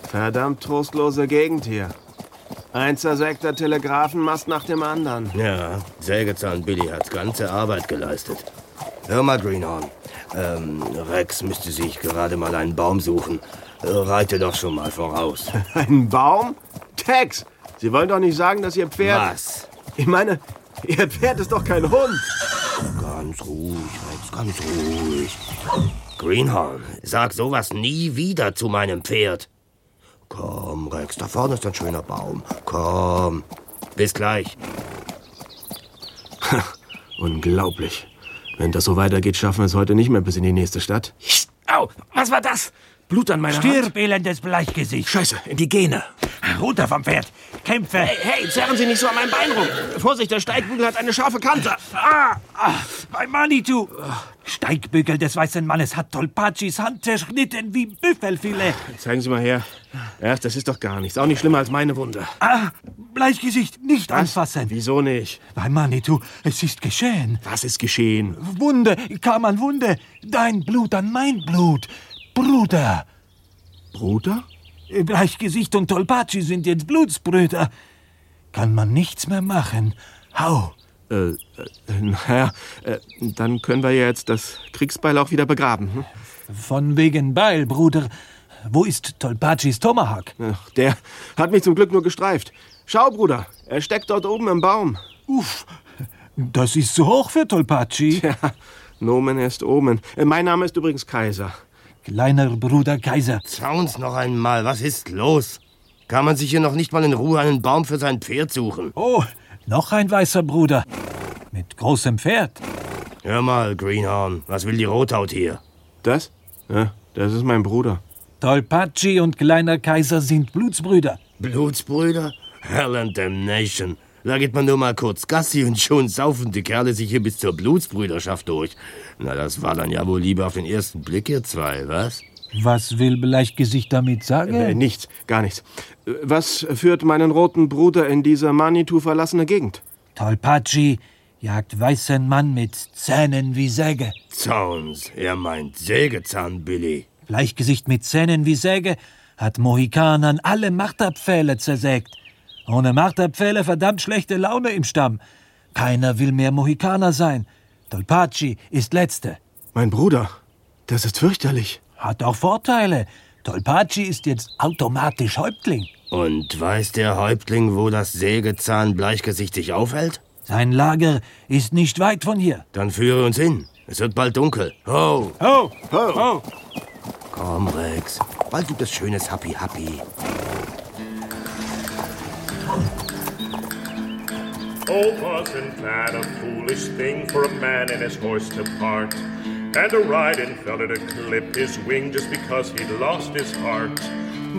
Verdammt trostlose Gegend hier. Ein zersägter Telegrafenmast nach dem anderen. Ja, Sägezahn Billy hat ganze Arbeit geleistet. Hör mal, Greenhorn. Rex müsste sich gerade mal einen Baum suchen. Reite doch schon mal voraus. Einen Baum? Tex, Sie wollen doch nicht sagen, dass Ihr Pferd... Was? Ich meine, Ihr Pferd ist doch kein Hund. Ganz ruhig, Rex, ganz ruhig. Greenhorn, sag sowas nie wieder zu meinem Pferd. Komm, Rex, da vorne ist ein schöner Baum. Komm, bis gleich. Unglaublich. Wenn das so weitergeht, schaffen wir es heute nicht mehr bis in die nächste Stadt. Au, was war das? Blut an meiner Hand. Stirb, elendes Bleichgesicht. Scheiße. Die Gene. Runter vom Pferd. Kämpfe. Hey, zerren Sie nicht so an meinem Bein rum. Vorsicht, der Steigbügel hat eine scharfe Kante. Bei Manitou. Steigbügel des weißen Mannes hat Tolpachis Hand zerschnitten wie Büffelfilet. Zeigen Sie mal her. Ja, das ist doch gar nichts. Auch nicht schlimmer als meine Wunde. Bleichgesicht, nicht anfassen. Wieso nicht? Bei Manitou, es ist geschehen. Was ist geschehen? Wunde, kam an Wunde. Dein Blut an mein Blut. Bruder. Bruder? Bleichgesicht und Tolpachi sind jetzt Blutsbrüder. Kann man nichts mehr machen. Hau. Naja, dann können wir ja jetzt das Kriegsbeil auch wieder begraben. Hm? Von wegen Beil, Bruder. Wo ist Tolpachis Tomahawk? Ach, der hat mich zum Glück nur gestreift. Schau, Bruder, er steckt dort oben im Baum. Uff, das ist zu hoch für Tolpachi. Ja, Nomen est Omen. Mein Name ist übrigens Kaiser. Kleiner Bruder Kaiser. Schauen's noch einmal, was ist los? Kann man sich hier noch nicht mal in Ruhe einen Baum für sein Pferd suchen? Oh, noch ein weißer Bruder. Mit großem Pferd. Hör mal, Greenhorn, was will die Rothaut hier? Das? Ja, das ist mein Bruder. Tolpachi und kleiner Kaiser sind Blutsbrüder. Blutsbrüder? Hell and damnation. Da geht man nur mal kurz Gassi und schon saufen die Kerle sich hier bis zur Blutsbrüderschaft durch. Na, das war dann ja wohl lieber auf den ersten Blick, ihr zwei, was? Was will Bleichgesicht damit sagen? Nichts, gar nichts. Was führt meinen roten Bruder in diese Manitou verlassene Gegend? Tolpachi jagt weißen Mann mit Zähnen wie Säge. Zauns, er meint Sägezahn Billy. Bleichgesicht mit Zähnen wie Säge hat Mohikanern alle Marterpfähle zersägt. Ohne Marterpfähle verdammt schlechte Laune im Stamm. Keiner will mehr Mohikaner sein. Tolpachi ist Letzte. Mein Bruder, das ist fürchterlich. Hat auch Vorteile. Tolpachi ist jetzt automatisch Häuptling. Und weiß der Häuptling, wo das Sägezahn Bleichgesicht sich aufhält? Sein Lager ist nicht weit von hier. Dann führe uns hin. Es wird bald dunkel. Ho! Ho! Ho! Ho! Komm, Rex. Bald gibt es schönes Happy-Happy. Oh, wasn't that a foolish thing for a man and his horse to part? And a riding fella to clip his wing just because he'd lost his heart?